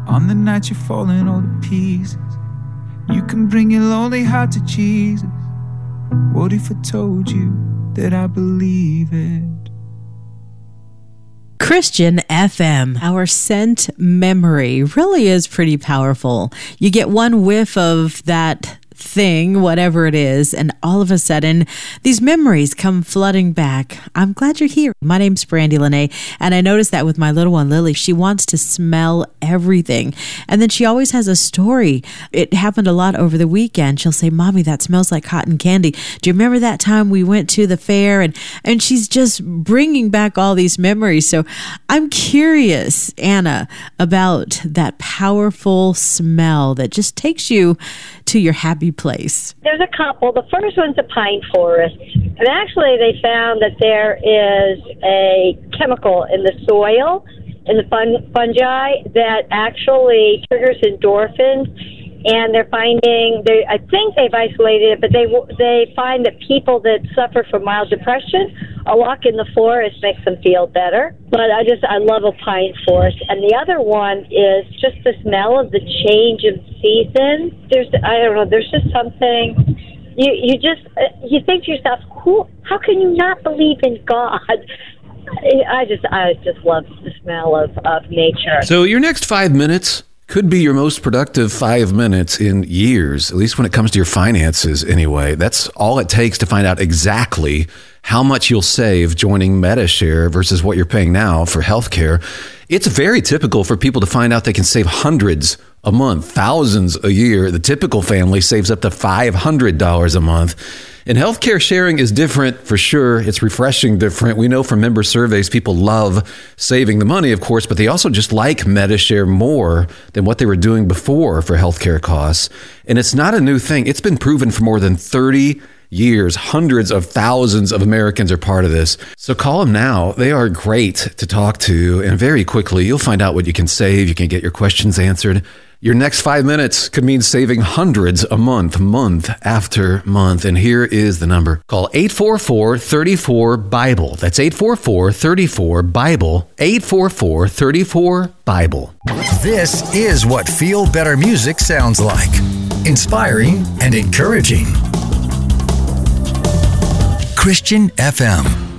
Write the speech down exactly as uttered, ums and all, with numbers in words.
On the night you're falling all to pieces, you can bring your lonely heart to Jesus. What if I told you that I believe it? Christian F M. Our scent memory really is pretty powerful. You get one whiff of that thing, whatever it is, and all of a sudden, these memories come flooding back. I'm glad you're here. My name's Brandy Lene, and I noticed that with my little one, Lily. She wants to smell everything, and then she always has a story. It happened a lot over the weekend. She'll say, Mommy, that smells like cotton candy. Do you remember that time we went to the fair? And, and she's just bringing back all these memories. So I'm curious, Anna, about that powerful smell that just takes you to your happy place. There's a couple. The first one's a pine forest. And actually they found that there is a chemical in the soil, in the fun, fungi, that actually triggers endorphins. And they're finding, they, I think they've isolated it, but they they find that people that suffer from mild depression, a walk in the forest makes them feel better. But I just, I love a pine forest. And the other one is just the smell of the change of seasons. There's, I don't know, there's just something, you, you just, you think to yourself, who, how can you not believe in God? I just, I just love the smell of, of nature. So your next five minutes could be your most productive five minutes in years, at least when it comes to your finances anyway. That's all it takes to find out exactly how much you'll save joining Medi-Share versus what you're paying now for healthcare. It's very typical for people to find out they can save hundreds a month, thousands a year. The typical family saves up to five hundred dollars a month. And healthcare sharing is different for sure. It's refreshing different. We know from member surveys, people love saving the money, of course, but they also just like Medi-Share more than what they were doing before for healthcare costs. And it's not a new thing. It's been proven for more than thirty years. Hundreds of thousands of Americans are part of this. So call them now. They are great to talk to. And very quickly, you'll find out what you can save. You can get your questions answered. Your next five minutes could mean saving hundreds a month, month after month. And here is the number. Call eight four four, three four, BIBLE. That's eight four four, three four, BIBLE. eight four four, three four, BIBLE. This is what Feel Better music sounds like. Inspiring and encouraging. Christian F M.